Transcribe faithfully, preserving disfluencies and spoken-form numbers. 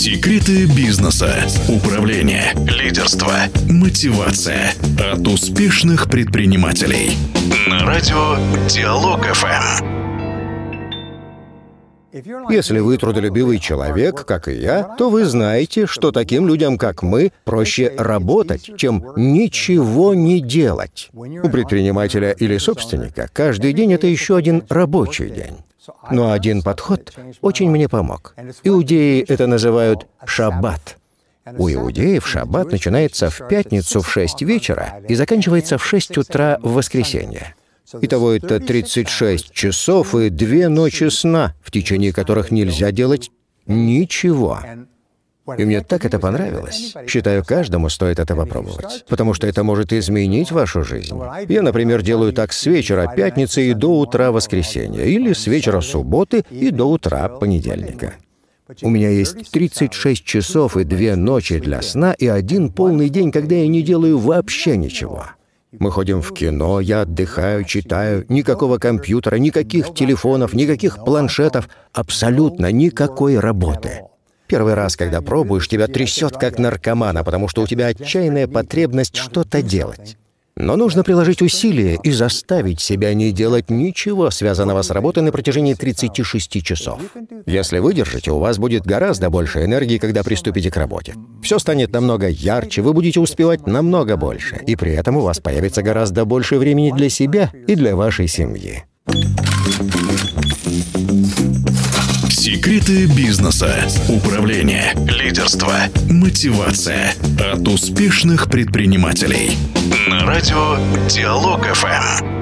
Секреты бизнеса, управления, лидерства, мотивация от успешных предпринимателей. На радио Диалог-ФМ. Если вы трудолюбивый человек, как и я, то вы знаете, что таким людям, как мы, проще работать, чем ничего не делать. У предпринимателя или собственника каждый день — это еще один рабочий день. Но один подход очень мне помог. Иудеи это называют шаббат. У иудеев шаббат начинается в пятницу в шесть вечера и заканчивается в шесть утра в воскресенье. Итого это тридцать шесть часов и две ночи сна, в течение которых нельзя делать ничего. И мне так это понравилось. Считаю, каждому стоит это попробовать, потому что это может изменить вашу жизнь. Я, например, делаю так с вечера пятницы и до утра воскресенья, или с вечера субботы и до утра понедельника. У меня есть тридцать шесть часов и две ночи для сна и один полный день, когда я не делаю вообще ничего. Мы ходим в кино, я отдыхаю, читаю, никакого компьютера, никаких телефонов, никаких планшетов, абсолютно никакой работы. Первый раз, когда пробуешь, тебя трясет как наркомана, потому что у тебя отчаянная потребность что-то делать. Но нужно приложить усилия и заставить себя не делать ничего, связанного с работой на протяжении тридцати шести часов. Если выдержите, у вас будет гораздо больше энергии, когда приступите к работе. Все станет намного ярче, вы будете успевать намного больше, и при этом у вас появится гораздо больше времени для себя и для вашей семьи. Секреты бизнеса, управления, лидерства, мотивация от успешных предпринимателей. На радио Диалог-ФМ.